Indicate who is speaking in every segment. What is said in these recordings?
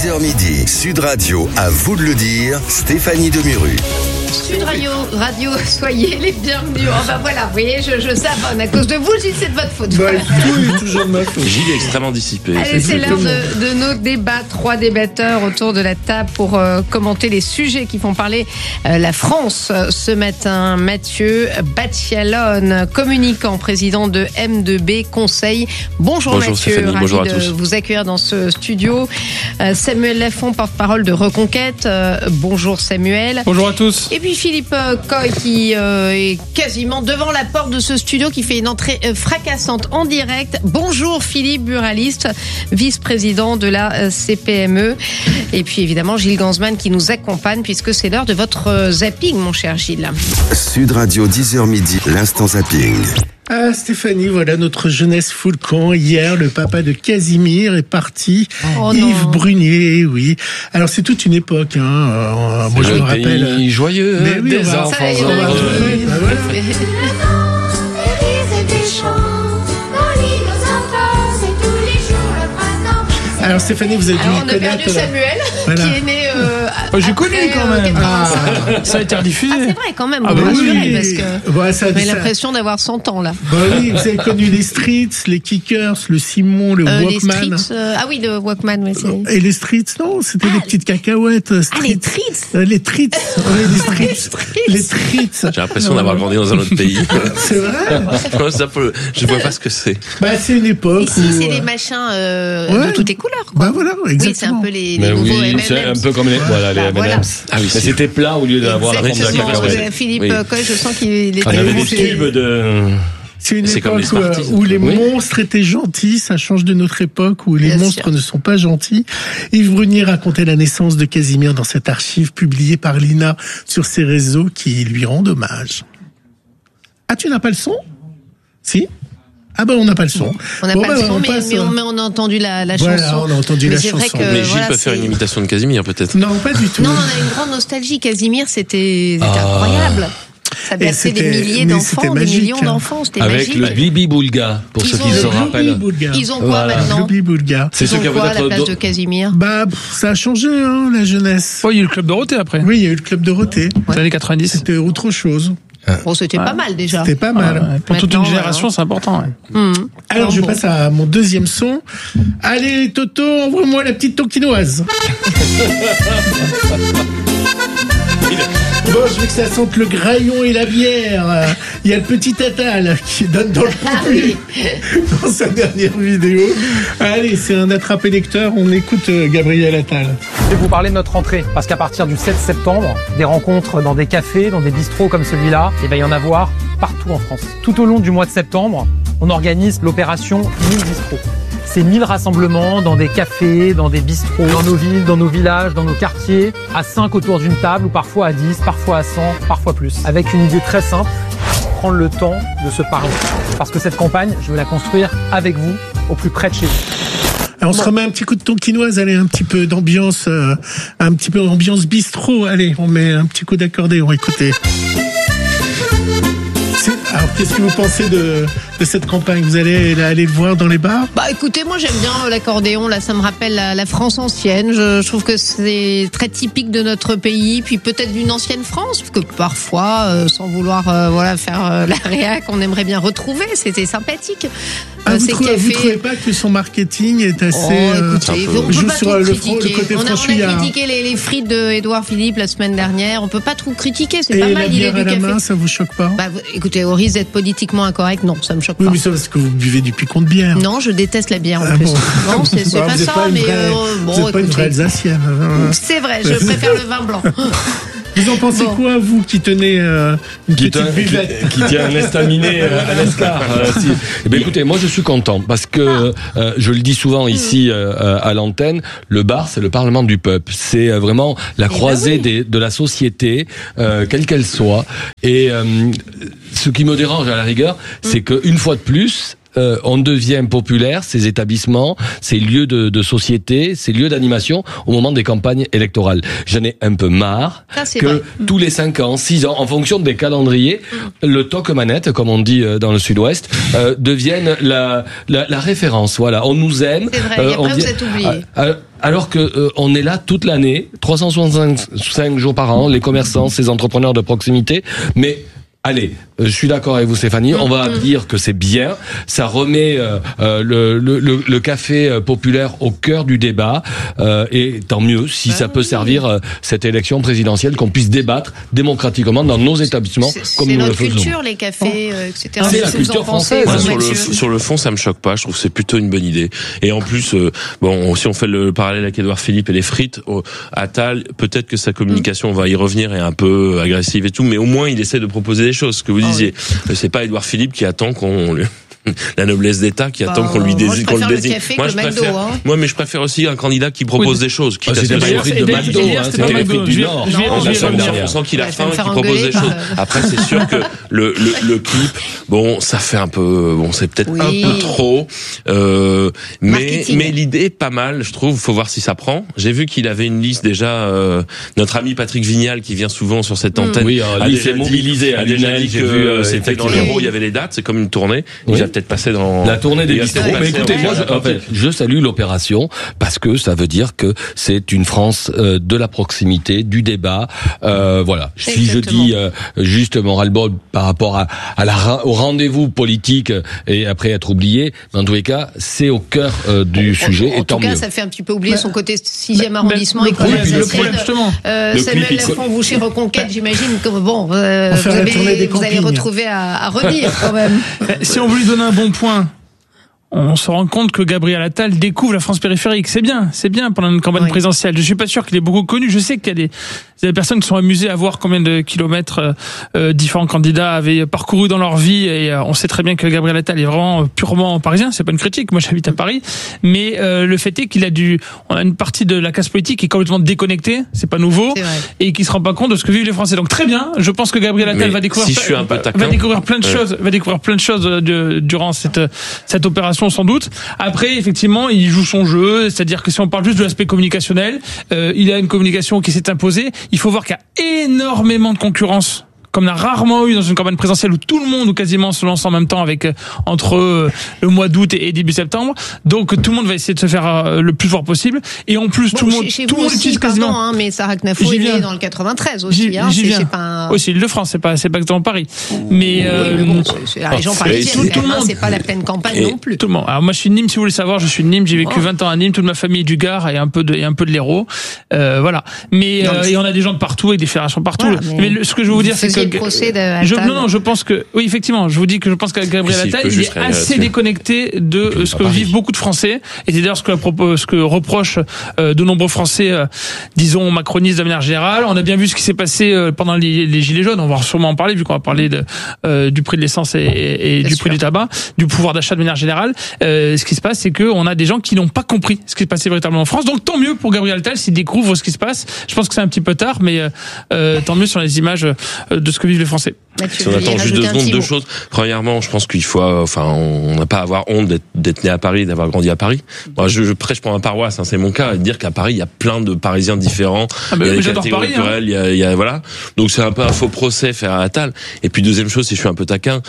Speaker 1: 10h midi, Sud Radio, à vous de le dire, Stéphanie Demuru.
Speaker 2: Sud Radio, soyez les bienvenus. Enfin voilà, vous voyez, je savonne à cause de vous, Gilles, c'est de votre faute.
Speaker 3: Tout est toujours de ma faute.
Speaker 4: Gilles est extrêmement dissipé.
Speaker 2: Allez, c'est l'heure de nos débats. 3 débatteurs autour de la table pour commenter les sujets qui font parler la France ce matin. Mathieu Battialone, communicant, président de M2B Conseil. Bonjour Mathieu,
Speaker 4: Stéphanie,
Speaker 2: ravi
Speaker 4: bonjour à
Speaker 2: de
Speaker 4: tous.
Speaker 2: vous accueillir dans ce studio. Samuel Lafont, porte-parole de Reconquête. Bonjour Samuel.
Speaker 5: Bonjour à tous.
Speaker 2: Et puis Philippe Coy qui est quasiment devant la porte de ce studio, qui fait une entrée fracassante en direct. Bonjour Philippe, buraliste, vice-président de la CPME. Et puis évidemment Gilles Gansman qui nous accompagne puisque c'est l'heure de votre zapping, mon cher Gilles.
Speaker 1: Sud Radio, 10h midi, l'instant zapping.
Speaker 3: Ah Stéphanie, voilà notre jeunesse full camp. Hier, le papa de Casimir est parti.
Speaker 2: Oh
Speaker 3: Yves
Speaker 2: non.
Speaker 3: Brunier, oui. Alors c'est toute une époque. Moi je me rappelle.
Speaker 4: Pays joyeux
Speaker 3: Mais oui,
Speaker 4: des
Speaker 3: on va-
Speaker 4: enfants.
Speaker 2: Ça, il y en a
Speaker 3: heureux.
Speaker 2: qui-
Speaker 3: Bah voilà. Alors Stéphanie, vous avez dû
Speaker 2: Alors, on a
Speaker 3: connaître.
Speaker 2: perdu Samuel
Speaker 3: Voilà.
Speaker 2: qui est né
Speaker 5: J'ai connu quand même. Ça a été rediffusé.
Speaker 2: c'est vrai quand même,
Speaker 5: Ah
Speaker 2: vous
Speaker 5: bah
Speaker 2: me
Speaker 5: oui.
Speaker 2: rassurez, parce que
Speaker 3: Voilà, ça,
Speaker 2: j'ai
Speaker 3: ça-
Speaker 2: l'impression d'avoir 100 ans là.
Speaker 3: Bah oui, vous avez connu les Streets, les Kickers, le Simon, le
Speaker 2: Les
Speaker 3: Walkman.
Speaker 2: Streets, ah oui, le Walkman, oui, c'est...
Speaker 3: Et les Streets, non, c'était les petites cacahuètes.
Speaker 2: Ah,
Speaker 3: Streets.
Speaker 2: les Treats.
Speaker 3: Les Treats. Ouais, les Streets. Les Treats.
Speaker 4: J'ai l'impression d'avoir grandi dans un autre pays.
Speaker 3: C'est vrai.
Speaker 4: Je vois pas ce que c'est.
Speaker 3: Bah, c'est une époque
Speaker 2: Ici,
Speaker 3: où,
Speaker 2: c'est les machins
Speaker 3: ouais.
Speaker 2: de toutes les couleurs, quoi.
Speaker 3: Bah voilà,
Speaker 2: Oui, c'est un
Speaker 3: exactement.
Speaker 2: peu les
Speaker 6: Mais
Speaker 2: nouveaux
Speaker 6: oui,
Speaker 2: M&M's.
Speaker 6: c'est un peu comme les, voilà, les
Speaker 2: Bah,
Speaker 6: M&M's.
Speaker 2: voilà.
Speaker 4: Ah oui,
Speaker 6: Mais
Speaker 4: c'est
Speaker 6: c'était plat au lieu d'avoir la forme de la
Speaker 2: Exactement.
Speaker 6: cacahuète.
Speaker 2: Philippe
Speaker 4: Oui.
Speaker 2: Coy, je sens qu'il était...
Speaker 6: On avait des
Speaker 3: c'est-
Speaker 6: tubes de...
Speaker 3: C'est une
Speaker 4: C'est comme
Speaker 3: époque
Speaker 4: les Smarties.
Speaker 3: où les
Speaker 6: Oui.
Speaker 3: monstres étaient gentils, ça change de notre époque où les
Speaker 2: Bien
Speaker 3: monstres
Speaker 2: sûr.
Speaker 3: ne sont pas gentils. Yves Brunier racontait la naissance de Casimir dans cette archive publiée par l'INA sur ses réseaux qui lui rendent hommage. Ah, tu n'as pas le son? Si? Ah ben on n'a pas le son.
Speaker 2: On n'a
Speaker 3: Bon,
Speaker 2: pas
Speaker 3: ben,
Speaker 2: le son,
Speaker 3: on
Speaker 2: mais
Speaker 3: passe,
Speaker 2: on a entendu la
Speaker 3: Voilà,
Speaker 2: chanson.
Speaker 3: on a entendu
Speaker 2: Mais
Speaker 3: la
Speaker 2: c'est vrai
Speaker 3: chanson.
Speaker 2: que,
Speaker 4: Mais Gilles
Speaker 2: voilà,
Speaker 4: peut faire
Speaker 2: c'est-
Speaker 4: une imitation de Casimir, peut-être.
Speaker 3: Non, pas du tout.
Speaker 2: Non, on a une grande nostalgie. Casimir, c'était incroyable. Ça berçait des
Speaker 3: c'était-
Speaker 2: milliers
Speaker 3: mais
Speaker 2: d'enfants,
Speaker 3: c'était
Speaker 2: des
Speaker 3: magique,
Speaker 2: millions
Speaker 3: hein.
Speaker 2: d'enfants. C'était
Speaker 6: Avec
Speaker 2: magique.
Speaker 6: le Bibi Boulga, pour
Speaker 2: Ils
Speaker 6: ceux
Speaker 2: ont
Speaker 6: qui
Speaker 2: le
Speaker 6: se
Speaker 2: Bibi
Speaker 6: rappellent.
Speaker 3: Boulga.
Speaker 2: Ils ont quoi
Speaker 6: Voilà.
Speaker 2: maintenant?
Speaker 3: Bibi Boulga.
Speaker 6: C'est
Speaker 2: Ils
Speaker 6: ceux
Speaker 2: ont
Speaker 6: qui
Speaker 2: quoi à
Speaker 6: avaient
Speaker 2: la place de Casimir?
Speaker 3: Bah, ça a changé, hein, la jeunesse.
Speaker 5: Oh, il y a eu le club Dorothée après.
Speaker 3: Oui, il y a eu le club Dorothée.
Speaker 5: Dans les années 90.
Speaker 3: C'était autre chose.
Speaker 2: Bon, c'était pas mal déjà.
Speaker 3: C'était pas
Speaker 5: Ah,
Speaker 3: mal.
Speaker 5: ouais. Pour toute
Speaker 2: Maintenant,
Speaker 5: une génération, c'est important. Ouais.
Speaker 3: Alors, je
Speaker 2: bon.
Speaker 3: passe à mon deuxième son. Allez, Toto, envoie-moi la petite tonkinoise. Bon, je veux que ça sente le graillon et la bière. Il y a le petit Attal qui donne dans le pompier dans sa dernière vidéo. Allez, c'est un attrapé-lecteur. On écoute Gabriel Attal.
Speaker 7: Je vais vous parler de notre rentrée, parce qu'à partir du 7 septembre, des rencontres dans des cafés, dans des bistrots comme celui-là, il va y en avoir partout en France. Tout au long du mois de septembre, on organise l'opération 1000 bistrots. C'est 1000 rassemblements dans des cafés, dans des bistrots, dans nos villes, dans nos villages, dans nos quartiers, à 5 autour d'une table, ou parfois à 10, parfois à 100, parfois plus. Avec une idée très simple, prendre le temps de se parler. Parce que cette campagne, je veux la construire avec vous, au plus près de chez vous.
Speaker 3: Alors, on se remet un petit coup de tonkinoise. Allez, un petit peu d'ambiance, un petit peu d'ambiance bistrot. Allez, on met un petit coup d'accordéon. Écoutez. Alors, qu'est-ce que vous pensez de cette campagne? Vous allez aller le voir dans les bars?
Speaker 2: Bah écoutez, moi j'aime bien l'accordéon, là ça me rappelle la France ancienne, je trouve que c'est très typique de notre pays, puis peut-être d'une ancienne France, parce que parfois, sans vouloir voilà faire la réac, on aimerait bien retrouver, c'était sympathique.
Speaker 3: Vous
Speaker 2: Ces
Speaker 3: trouvez
Speaker 2: cafés.
Speaker 3: pas que son marketing est assez...
Speaker 2: Oh, écoutez, on peut
Speaker 3: joue
Speaker 2: pas
Speaker 3: sur
Speaker 2: trop
Speaker 3: le
Speaker 2: critiquer.
Speaker 3: côté
Speaker 2: On a
Speaker 3: franchouillard.
Speaker 2: critiqué les frites de Édouard Philippe la semaine dernière, on peut pas trop critiquer, c'est
Speaker 3: Et
Speaker 2: pas
Speaker 3: la
Speaker 2: mal l'idée
Speaker 3: bière
Speaker 2: du
Speaker 3: à la
Speaker 2: café.
Speaker 3: main, ça vous choque pas?
Speaker 2: Bah, écoutez, au risque d'être politiquement incorrect, non, ça me choque
Speaker 3: Oui,
Speaker 2: pas.
Speaker 3: mais ça parce que vous buvez du picon de bière.
Speaker 2: Non, je déteste la bière en
Speaker 3: Ah
Speaker 2: plus.
Speaker 3: bon.
Speaker 2: Non, c'est
Speaker 3: Bah,
Speaker 2: pas
Speaker 3: vous êtes
Speaker 2: ça,
Speaker 3: une
Speaker 2: mais
Speaker 3: vraie-
Speaker 2: bon,
Speaker 3: vous êtes pas une vraie
Speaker 2: écoutez.
Speaker 3: Alsacienne.
Speaker 2: C'est vrai, je préfère le vin blanc.
Speaker 3: Vous en pensez
Speaker 2: Bon.
Speaker 3: quoi, vous, qui tenez une
Speaker 6: Qui
Speaker 3: petite buvette?
Speaker 6: tient un estaminet à l'escar. Eh bien, écoutez, moi je suis content parce que je le dis souvent ici à l'antenne, le bar c'est le parlement du peuple. C'est vraiment la croisée de la société, quelle qu'elle soit. Et ce qui me dérange à la rigueur, c'est qu'une fois de plus, on devient populaire, ces établissements, ces lieux de société, ces lieux d'animation au moment des campagnes électorales. J'en ai un peu marre
Speaker 2: Ça, c'est
Speaker 6: que
Speaker 2: vrai.
Speaker 6: tous les 5 ans, 6 ans, en fonction des calendriers, le toc-manette, comme on dit dans le sud-ouest, devienne la référence. Voilà, on nous aime.
Speaker 2: C'est vrai, et après,
Speaker 6: on
Speaker 2: vous
Speaker 6: dit-
Speaker 2: êtes oubliés.
Speaker 6: Alors que on est là toute l'année, 365 jours par an, les commerçants, ces entrepreneurs de proximité, mais allez, je suis d'accord avec vous Stéphanie, on va dire que c'est bien, ça remet le café populaire au cœur du débat, et tant mieux si ça peut servir cette élection présidentielle, qu'on puisse débattre démocratiquement dans nos établissements comme nous le faisons.
Speaker 2: C'est notre culture, les cafés, etc.
Speaker 6: C'est la culture française.
Speaker 4: Sur le fond, ça me choque pas. Je trouve que c'est plutôt une bonne idée. Et en plus, si on fait le parallèle avec Édouard Philippe et les frites, Attal, peut-être que sa communication, on va y revenir, est un peu agressive et tout, mais au moins il essaie de proposer des choses. Ce que vous disiez, c'est pas Édouard Philippe qui attend la noblesse d'État qui attend qu'on lui désigne. Moi, mais je préfère aussi un candidat qui propose des choses.
Speaker 6: C'était pas les frites de McDo, c'était les frites du Nord.
Speaker 4: On sent qu'il a faim et qu'il propose des choses. Après, c'est sûr que le clip, ça fait un peu, c'est peut-être un peu trop, mais l'idée est pas mal, je trouve. Faut voir si ça prend. J'ai vu qu'il avait une liste déjà. Notre ami Patrick Vignal, qui vient souvent sur cette antenne,
Speaker 6: il s'est mobilisé à
Speaker 4: déjà dit que c'était dans l'Hérault, il y avait les dates. C'est comme une tournée. Il va peut-être passer dans
Speaker 6: la tournée des bistrots. Mais écoutez, moi, je salue l'opération parce que ça veut dire que c'est une France de la proximité, du débat. Voilà. Si je dis juste mon ras-le-bol par rapport au rendez-vous politique et après être oublié, mais en tous les cas, c'est au cœur du sujet. Et tant mieux. En tout cas,
Speaker 2: ça fait un petit peu oublier son côté 6e arrondissement et Samuel Lafont-Boucher Reconquête, j'imagine que vous allez retrouver à redire quand même.
Speaker 5: Si on veut lui donner un bon point, on se rend compte que Gabriel Attal découvre la France périphérique. C'est bien pendant une campagne présidentielle. Je suis pas sûr qu'il est beaucoup connu. Je sais qu'il y a des personnes qui sont amusées à voir combien de kilomètres différents candidats avaient parcouru dans leur vie, et on sait très bien que Gabriel Attal est vraiment purement parisien. C'est pas une critique. Moi, j'habite à Paris, mais le fait est qu'il on a une partie de la classe politique qui est complètement déconnectée. C'est pas nouveau, et qui se rend pas compte de ce que vivent les Français. Donc très bien. Je pense que Gabriel Attal va découvrir plein de choses durant cette opération. Sans doute. Après, effectivement, il joue son jeu, c'est-à-dire que si on parle juste de l'aspect communicationnel, il a une communication qui s'est imposée. Il faut voir qu'il y a énormément de concurrence, comme on a rarement eu dans une campagne présidentielle où tout le monde ou quasiment se lance en même temps entre le mois d'août et début septembre. Donc tout le monde va essayer de se faire le plus fort possible. Et en plus, tout le monde utilise quasiment.
Speaker 2: Mais Sarah Knafo est née dans le 93 aussi.
Speaker 5: J'y viens. Aussi, Île-de-France, c'est pas exactement Paris. Mais
Speaker 2: c'est la région parisienne. C'est pas la pleine campagne non plus.
Speaker 5: Tout le monde. Alors moi, je suis de Nîmes, si vous voulez savoir. Je suis de Nîmes. J'ai vécu 20 ans à Nîmes. Toute ma famille est du Gard et un peu de l'Hérault. Voilà. Mais et on a des gens de partout avec des fédérations partout. Mais ce que je veux vous dire, c'est que je pense que oui, effectivement, je vous dis que je pense qu'à Gabriel Attal, il est assez déconnecté de ce que vivent beaucoup de Français, et c'est d'ailleurs ce que reprochent de nombreux Français, disons macronistes de manière générale. On a bien vu ce qui s'est passé pendant les gilets jaunes. On va sûrement en parler vu qu'on va parler du prix de l'essence et du prix du tabac, du pouvoir d'achat de manière générale. Ce qui se passe, c'est que on a des gens qui n'ont pas compris ce qui se passait véritablement en France. Donc tant mieux pour Gabriel Attal s'il découvre ce qui se passe. Je pense que c'est un petit peu tard, mais tant mieux sur les images de ce que vivent les Français.
Speaker 4: Si on attend juste 2 secondes, 2 choses. Premièrement, je pense qu'il faut, on n'a pas à avoir honte d'être né à Paris, d'avoir grandi à Paris. Moi, je prêche pour ma paroisse, c'est mon cas, et de dire qu'à Paris, il y a plein de Parisiens différents. Il y a des catégories culturelles, il y a voilà. Donc c'est un peu un faux procès faire à Attal. Et puis deuxième chose, si je suis un peu taquin,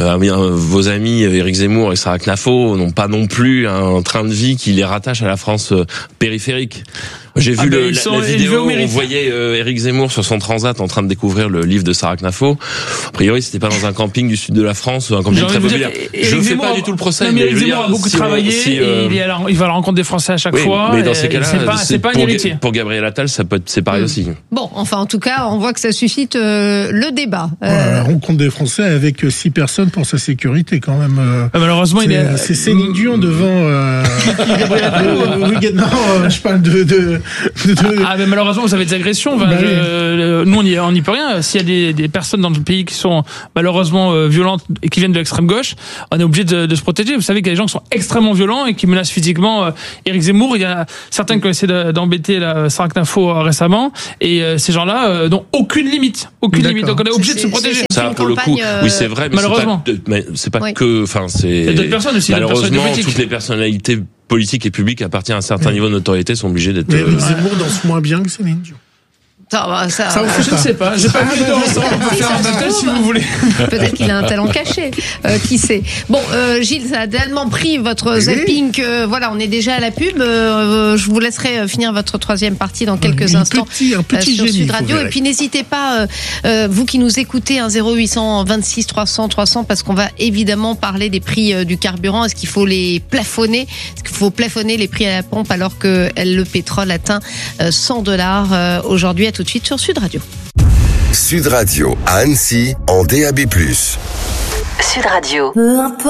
Speaker 4: vos amis Éric Zemmour et Sarah Knafo n'ont pas non plus un train de vie qui les rattache à la France périphérique. J'ai vu la vidéo où on voyait Éric Zemmour sur son transat en train de découvrir le livre de Sarah Knafo. A priori, c'était pas dans un camping du sud de la France, un camping très populaire. Je fais pas du tout le procès.
Speaker 5: Mais Éric Zemmour a beaucoup travaillé, il va à la rencontre des Français à chaque fois.
Speaker 4: Mais dans ces cas-là,
Speaker 5: c'est pas un héritier.
Speaker 4: Pour Gabriel Attal, c'est pareil aussi.
Speaker 2: Bon, enfin, en tout cas, on voit que ça suscite le débat.
Speaker 3: La rencontre des Français avec 6 personnes pour sa sécurité, quand même.
Speaker 5: Malheureusement,
Speaker 3: c'est Céline Dion devant Gabriel Attal. Non, je parle
Speaker 5: mais malheureusement, vous avez des agressions. Nous, on n'y peut rien. S'il y a des personnes dans le pays qui sont malheureusement violentes et qui viennent de l'extrême gauche, on est obligé de se protéger. Vous savez qu'il y a des gens qui sont extrêmement violents et qui menacent physiquement Éric Zemmour. Il y a certains qui ont essayé d'embêter Sarah Knafo récemment, et ces gens-là n'ont aucune limite. Donc on est obligé de se protéger.
Speaker 4: Ça, pour le coup, oui, c'est vrai, mais
Speaker 5: malheureusement.
Speaker 4: C'est pas que,
Speaker 5: il y a d'autres personnes aussi.
Speaker 4: Malheureusement, toutes les personnalités politiques et publiques à partir d'un certain niveau de notoriété sont obligées d'être.
Speaker 3: Mais Zemmour danse moins bien que Céline Dion.
Speaker 5: Je ne sais pas. J'ai pas vu les deux ensemble. On peut faire un battle si vous voulez.
Speaker 2: Peut-être qu'il a un talent caché. Qui sait. Bon, Gilles, ça a tellement pris votre zapping que voilà, on est déjà à la pub. Je vous laisserai finir votre troisième partie dans quelques instants
Speaker 3: un petit
Speaker 2: sur
Speaker 3: génie,
Speaker 2: Sud Radio. Et puis n'hésitez pas, vous qui nous écoutez, 0826 300 300, parce qu'on va évidemment parler des prix du carburant. Est-ce qu'il faut les plafonner? Est-ce qu'il faut plafonner les prix à la pompe alors que le pétrole atteint $100 aujourd'hui? À tout de suite sur Sud Radio.
Speaker 1: Sud Radio à Annecy en DAB+.
Speaker 8: Sud Radio.